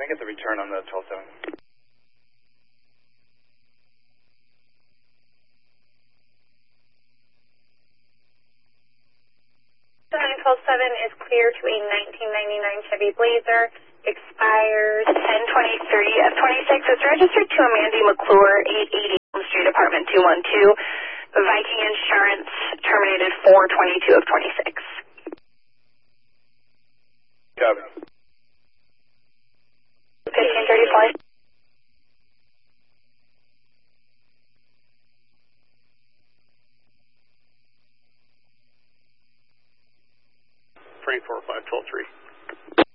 get the return on the 12-7? 12-7 is clear to a 1999 Chevy Blazer, expires 10/23 of 26. It's registered to Amanda McClure, 880 Elm Street, apartment 212. Viking Insurance, terminated 4/22 of 26. Copy. 1534. Frank 405-12-3.